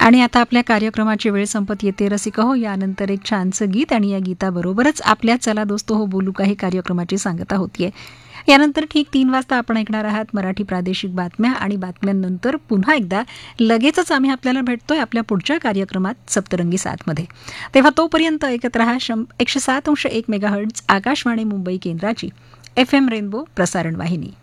आणि आता आपल्या कार्यक्रमाची वेळ संपत येते रसिका हो. यानंतर एक छानसं गीत आणि या गीताबरोबरच आपल्या चला दोस्तो हो बोलू काही कार्यक्रमाची सांगता होतीये. यानंतर ठीक 3 वाजता आपण ऐकणार आहात मराठी प्रादेशिक बातम्या आणि बातम्यांनंतर पुन्हा एकदा लगेचच आम्ही आपल्याला भेटतोय आपल्या पुढच्या कार्यक्रमात सप्तरंगी 7 मध्ये. तेव्हा तोपर्यंत ऐकत रहा 107.1 मेगाहर्ट्झ आकाशवाणी मुंबई केंद्राची FM रेनबो प्रसारण वाहिनी.